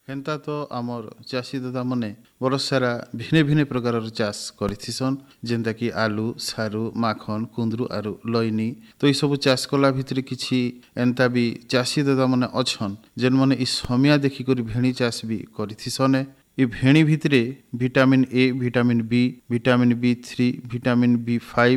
हेन्ता तो आमर चाषी दादा मने बरस सारा भिन्न भिन्न प्रकार चाष करिथिसन जेंता कि आलू सारू माखन कुंदरू आरु लईनी तो ये सब चाष कला भितर किछि एंता भी चाषी दादा मने अछन जेन मने इ समिया देखि करी भेणी चाष भी करिथिसन। इ भेणी भितरे vitamin A vitamin B vitamin B3 vitamin B5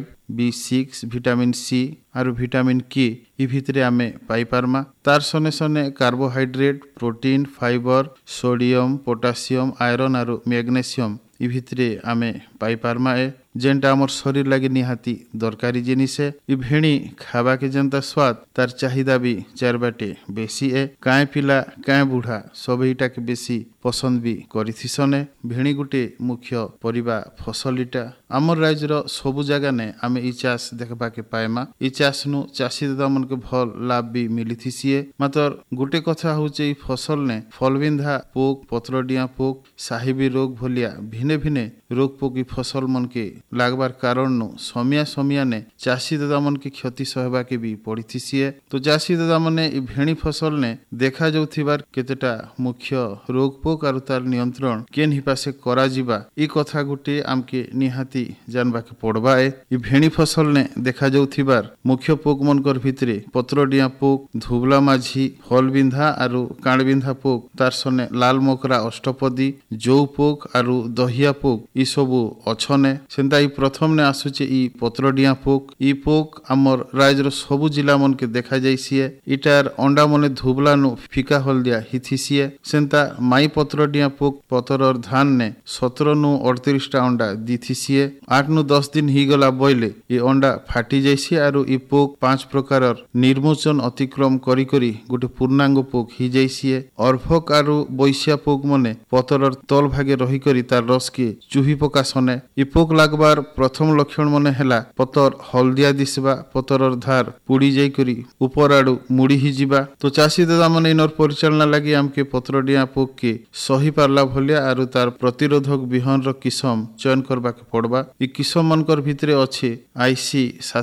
B6 vitamin C आरु विटामिन के इ भितरे आमे पाई पारमा। तार सने सने carbohydrate protein fibre sodium potassium iron आरु मैग्नेशियम इ भितरे आमे पाई पारमा ए जेंटा हमर शरीर लागि निहाती दरकारी जिनिस है। इ भेणी खाबा के जनता स्वाद तार चाहिदा भी चार बाटे बेसी है। काए पिला काए बुढ़ा सब इटा के बेसी पसंद भी करिथिसन। भेणी गुटे मुख्य परिबा फसल इटा हमर राज्य रो सबु जगह ने आमे इ चाष देखबा के पाएमा। इ चाष नु चाषी दादा मन के भल लाभ भी मिलिथिसिए। मात्र गुटे कथा होचे इ फसल ने फलबिंधा पोक पत्रडिया पोक साहिबी रोग भलिया भिने भिने रोग पोक इ फसल मन के लागबार कारण नु समिया ने चाषी दादा मन के क्षति सहबा के भी पड़िथिसिए। तो चाषी दादा मने इ भेणी फसल ने देखा जाउथिबार केतेटा मुख्य रोग पोक आरु तार नियंत्रण केन हिपासे करा जिबा इ कथा गुटे आमके निहाती जानबा के पड़बा ए। इ भेणी फसल ने देखा जाउथिबार मुख्य पोक मनकर भितरे पत्रडिया पोक धुबला माझी फलबिंधा आरु कांडबिंधा पोक तार सने लाल मकरा अष्टपदी जौ पोक आरु दहिया पोक इ सबु अछने। सेंता इ प्रथम ने आसुचे इ पत्रडिया पोक। इ पोक हमर राज्य सबु जिला मन के देखा जाइसिए। इटार अंडा मने धुबला नु फिका हलदिया हिथिसिए। सेंता माई पत्रडिया पोक पतरर धान ने 17 नु 38 टा अंडा दिथिसिए। 8 नु 10 दिन ही गला बइले इ अंडा फाटी जाइसिए आरु इ पोक 5 प्रकारर निर्मोचन अतिक्रम करी करी गुटे पूर्णांग पोक ही जाइसिए। अर्भक आरु बैसिया पोक मने पतरर तल भागे रही करी तार रस के चुही पकासने। इ पोक लागबार प्रथम लक्षण मने हैला पतर हलदिया दिसबा पतरर धार पुड़ी जाई करी ऊपर आडू मुड़ी ही जिबा। तो चाषी दादा मने इनर परिचालना लागि आमके पत्रडिया पोक के सही पारला भलिया आरु तार प्रतिरोधक बिहन रो किसम चयन करबा के पड़बा। इ किसम मनकर भितरे अछि IC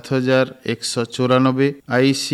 7194 IC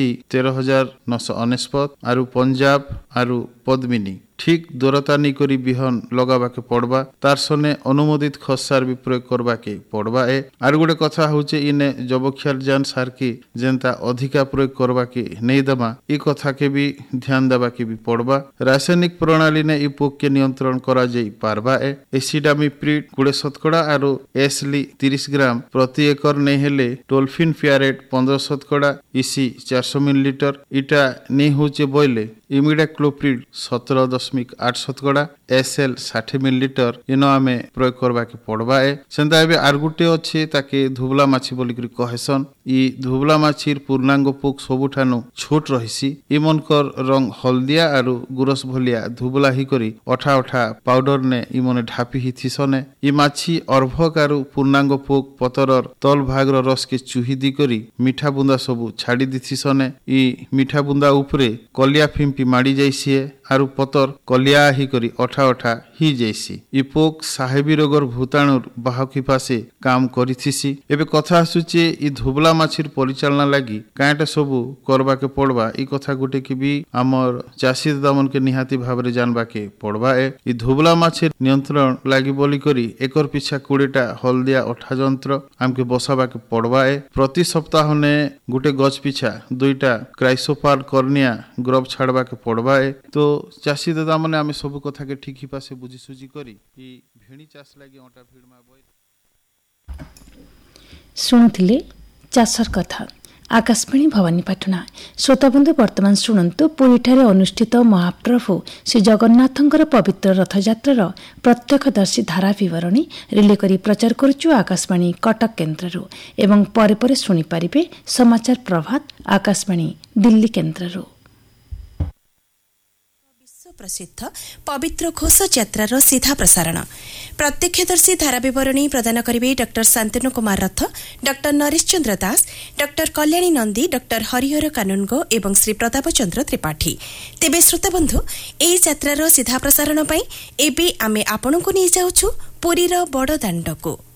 13949 आरु पंजाब आरु पद्मिनी ठीक दूरता नहीं करी बिहन लगाबा के पड़बा। तार सने अनुमोदित खत सार भी प्रयोग करबा के पड़बा ए। आर गुटे कथा होचे इने जबक्षार जान सार के जेंता अधिका प्रयोग करबा के नहीं दमा इ कथा के भी ध्यान देबा के भी पड़बा। रासायनिक प्रणाली ने इ पोक के नियंत्रण करा जाई पारबा ए। एसिडामिप्रिड 20 शतकड़ा आरो एसली 30 ग्राम प्रति एकर नहीं हेले टोल्फिन फियारेट 15 शतकड़ा इसी 400 मिलीलीटर इटा नहीं होचे बोइले इमिडाक्लोप्रिड 17.8 शतकड़ा SL 60 मिलीलीटर इनो आमे प्रयोग करबा के पड़बा ए। सेंता एबे आर गुटे अछि ताके धुबला माछी बोली करी कहेसन। इ धुबला माछीर पूर्णांग पोक सबुठानु छोट रहिसी। इ मनकर रंग हलदिया आरु गुरस भलिया धुबला ही करी अठा पाउडर ने इ मने ढापी हिथिसने। इ माछी अर्भक आरु पूर्णांग पोक पतरर तल भागर रस के चुही दी करी मीठा बुंदा सबु छाड़ी दिथिसने। इ मीठा बुंदा उपरे कलिया फिम्पी माड़ी जाइसिए आरु पतर कलिया ही करी अठा ही जाइसी। इ पोक साहेबी रोगर भूताणुर बाहकी पासे काम करिथिसी। एबे कथा आसुचे इ धुबला माछीर परिचालना लागि कायटा सबु करबा के पड़बा इ कथा गुटे के भी हमर चाषी दादा मन के निहाती भाबरे जानबा के पड़बा ए। इ धुबला माछीर नियंत्रण लागि बोली करी एकर पिछा 20टा हलदिया अठा जंत्र हमके बसाबा के पड़बा ए। प्रति सप्ताह ने गुटे गछ पिछा 2टा क्राइसोपार कर्निया ग्रब छाड़बा के पड़बा ए। तो चाषी दादा मने आमे सब कथा के ठीक ही पासे बुझी सुझी करी इ भेणी चाष लागि ओटा भीड़ मा बय सुनुथिले चाषर कथा आकाशवाणी भवानीपाटना। श्रोताबंधु वर्तमान शुणु पुरीठारे अनुष्ठित महाप्रभु श्री जगन्नाथंकर पवित्र रथयात्रार प्रत्यक्षदर्शी धारा विवरणी रिले करी प्रचार करुचु आकाशवाणी कटक केन्द्ररू एवं परे परे शुणी पारिबे समाचार प्रभात आकाशवाणी दिल्ली केन्द्ररू। प्रसिद्ध पवित्र घोष यात्रार सीधा प्रसारण प्रत्यक्षदर्शी धारा विवरणी प्रदान करिवे डॉक्टर शांतनु कुमार रथ डॉक्टर नरेश चंद्र दास डॉक्टर कल्याणी नंदी डॉक्टर हरिहर कानुनगो एवं श्री प्रताप चंद्र त्रिपाठी। तेबे श्रोताबंधु एई यात्रार सीधा प्रसारण पई एबे आमे आपणको नै जाउछु पुरीर बड़ दांडको।